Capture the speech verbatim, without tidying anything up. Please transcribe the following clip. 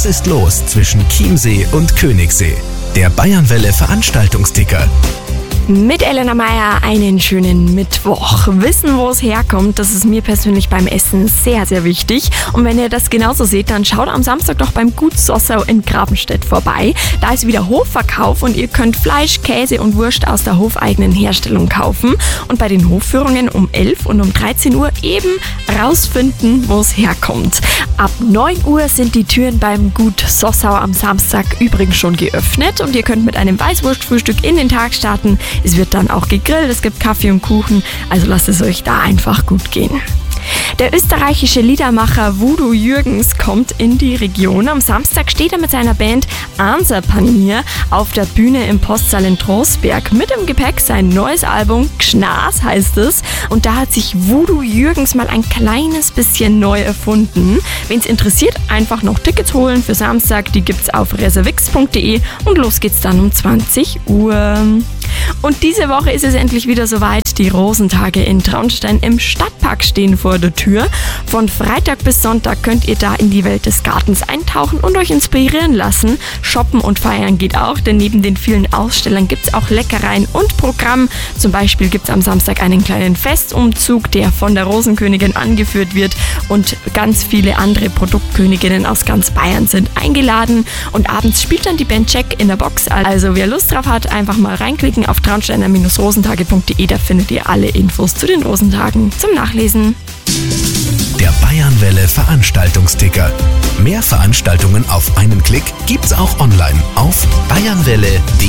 Was ist los zwischen Chiemsee und Königssee? Der Bayernwelle Veranstaltungsticker. Mit Elena Meier einen schönen Mittwoch. Wissen, wo es herkommt, das ist mir persönlich beim Essen sehr, sehr wichtig. Und wenn ihr das genauso seht, dann schaut am Samstag doch beim Gut Sossau in Grabenstedt vorbei. Da ist wieder Hofverkauf und ihr könnt Fleisch, Käse und Wurst aus der hofeigenen Herstellung kaufen. Und bei den Hofführungen um elf und um dreizehn Uhr eben rausfinden, wo es herkommt. Ab neun Uhr sind die Türen beim Gut Sossau am Samstag übrigens schon geöffnet und ihr könnt mit einem Weißwurstfrühstück in den Tag starten. Es wird dann auch gegrillt, es gibt Kaffee und Kuchen, also lasst es euch da einfach gut gehen. Der österreichische Liedermacher Voodoo Jürgens kommt in die Region. Am Samstag steht er mit seiner Band Anserpanier auf der Bühne im Postsaal in Trostberg. Mit im Gepäck sein neues Album, Gschnas heißt es. Und da hat sich Voodoo Jürgens mal ein kleines bisschen neu erfunden. Wen es interessiert, einfach noch Tickets holen für Samstag. Die gibt's auf reservix punkt de und los geht's dann um zwanzig Uhr. Und diese Woche ist es endlich wieder soweit. Die Rosentage in Traunstein im Stadtpark stehen vor der Tür. Von Freitag bis Sonntag könnt ihr da in die Welt des Gartens eintauchen und euch inspirieren lassen. Shoppen und feiern geht auch, denn neben den vielen Ausstellern gibt es auch Leckereien und Programm. Zum Beispiel gibt es am Samstag einen kleinen Festumzug, der von der Rosenkönigin angeführt wird und ganz viele andere Produktköniginnen aus ganz Bayern sind eingeladen. Und abends spielt dann die Band Check in der Box. Also wer Lust drauf hat, einfach mal reinklicken auf traunsteiner rosentage punkt de, da findet ihr alle Infos zu den Rosentagen zum Nachlesen. Der Bayernwelle Veranstaltungsticker. Mehr Veranstaltungen auf einen Klick gibt's auch online auf bayernwelle punkt de.